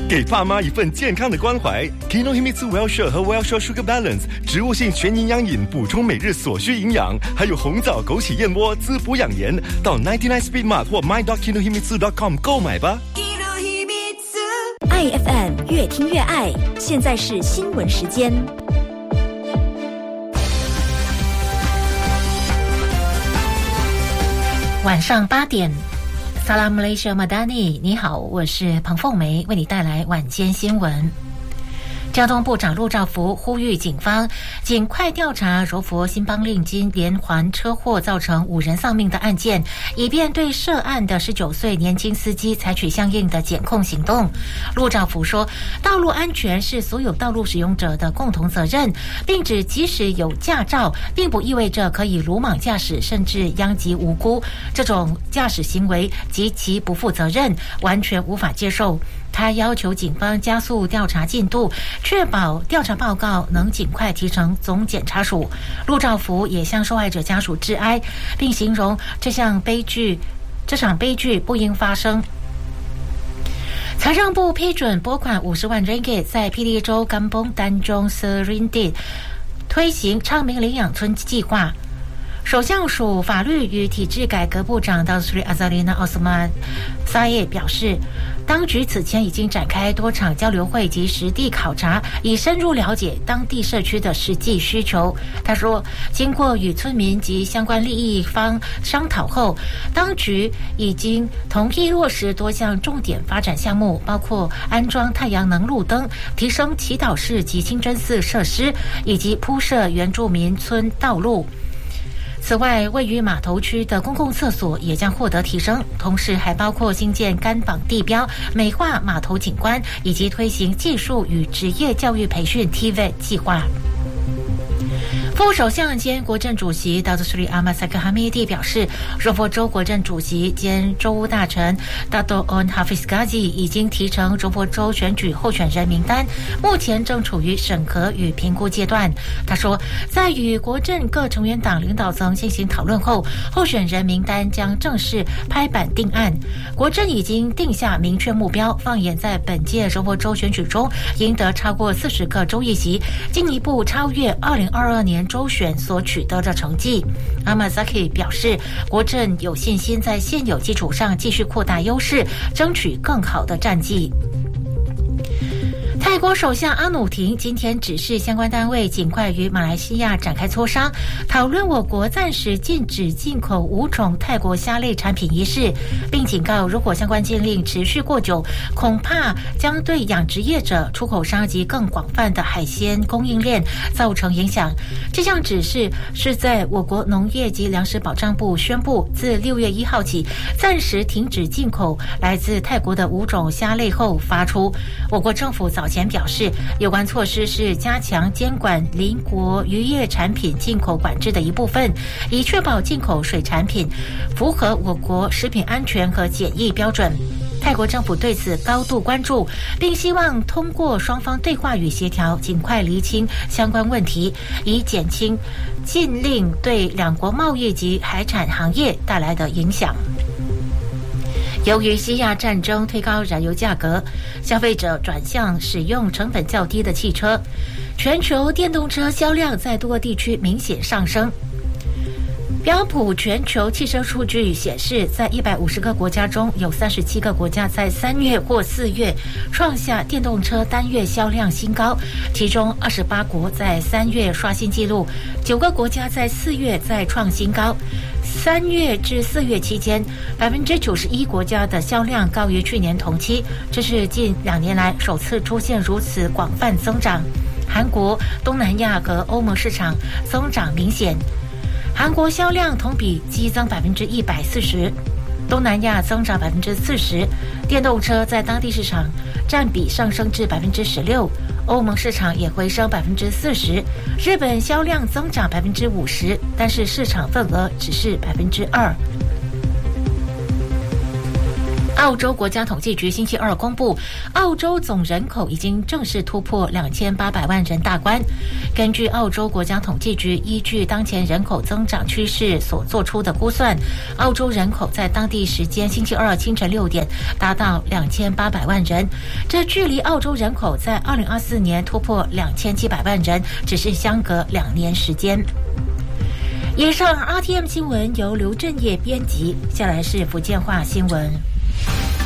给爸妈一份健康的关怀。Kinohimitsu Wellshare 和 Wellshare Sugar Balance 植物性全营养饮，补充每日所需营养，还有红枣枸杞燕窝滋补养颜。到99 Speed Mart 或 my.kinohimitsu.com 购买吧。 IFM 越听越爱，现在是新闻时间。 晚上8点。Salam Malaysia Madani， 你好，我是彭凤梅，为你带来晚间新闻。交通部长陆兆福呼吁警方尽快调查柔佛新邦令金连环车祸造成5人丧命的案件，以便对涉案的19岁年轻司机采取相应的检控行动。陆兆福说，道路安全是所有道路使用者的共同责任，并指即使有驾照，并不意味着可以鲁莽驾驶，甚至殃及无辜。这种驾驶行为极其不负责任，完全无法接受。他要求警方加速调查进度，确保调查报告能尽快提呈总检察署。陆兆福也向受害者家属致哀，并形容这场悲剧不应发生。财政部批准拨款50万 ringgit 在霹雳州甘崩丹中 Serindit 推行昌明领养村计划。首相署法律与体制改革部长达斯里阿扎丽娜奥斯曼萨耶表示，当局此前已经展开多场交流会及实地考察，以深入了解当地社区的实际需求。他说，经过与村民及相关利益方商讨后，当局已经同意落实多项重点发展项目，包括安装太阳能路灯、提升祈祷室及清真寺设施，以及铺设原住民村道路。此外，位于码头区的公共厕所也将获得提升，同时还包括新建干绑地标、美化码头景观，以及推行技术与职业教育培训 TVET 计划。副首相兼国政主席达斯里阿马萨克哈米蒂表示，柔佛州国政主席兼州务大臣达多恩哈菲斯嘎吉已经提呈柔佛州选举候选人名单，目前正处于审核与评估阶段。他说，在与国政各成员党领导层进行讨论后，候选人名单将正式拍板定案。国政已经定下明确目标，放眼在本届柔佛州选举中赢得超过40个州议席，进一步超越2022年州选所取得的成绩。阿马萨基表示，国政有信心在现有基础上继续扩大优势，争取更好的战绩。泰国首相阿努廷今天指示相关单位尽快与马来西亚展开磋商，讨论我国暂时禁止进口5种泰国虾类产品一事，并警告如果相关禁令持续过久，恐怕将对养殖业者、出口商及更广泛的海鲜供应链造成影响。这项指示是在我国农业及粮食保障部宣布自6月1号起暂时停止进口来自泰国的5种虾类后发出。我国政府早前表示，有关措施是加强监管邻国渔业产品进口管制的一部分，以确保进口水产品符合我国食品安全和检疫标准。泰国政府对此高度关注，并希望通过双方对话与协调，尽快厘清相关问题，以减轻禁令对两国贸易及海产行业带来的影响。由于西亚战争推高燃油价格，消费者转向使用成本较低的汽车，全球电动车销量在多个地区明显上升。标普全球汽车数据显示，在150个国家中，有37个国家在3月或4月创下电动车单月销量新高，其中28国在3月刷新纪录，9个国家在4月再创新高。3月至4月期间，91%国家的销量高于去年同期，这是近2年来首次出现如此广泛增长。韩国、东南亚和欧盟市场增长明显。韩国销量同比激增140%，东南亚增长40%，电动车在当地市场占比上升至16%，欧盟市场也回升40%，日本销量增长50%，但是市场份额只是2%。 澳洲国家统计局星期二公布，澳洲总人口已经正式突破2800万人大关。根据澳洲国家统计局依据当前人口增长趋势所做出的估算，澳洲人口在当地时间星期二清晨6点达到2800万人，这距离澳洲人口在2024年突破2700万人只是相隔2年时间。以上 RTM 新闻由刘正业编辑，下来是福建话新闻。